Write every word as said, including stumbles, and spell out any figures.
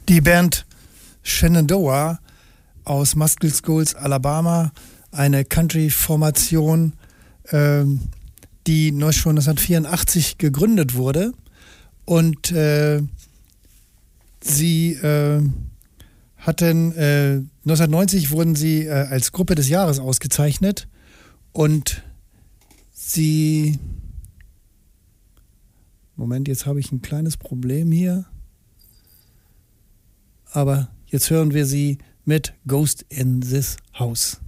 Die Band Shenandoah aus Muscle Schools, Alabama, eine Country-Formation, ähm, die schon neunzehnhundertvierundachtzig gegründet wurde. Und äh, sie äh, hatten, äh, neunzehnhundertneunzig wurden sie äh, als Gruppe des Jahres ausgezeichnet. Und sie... Moment, jetzt habe ich ein kleines Problem hier. Aber jetzt hören wir sie mit Ghost in This House.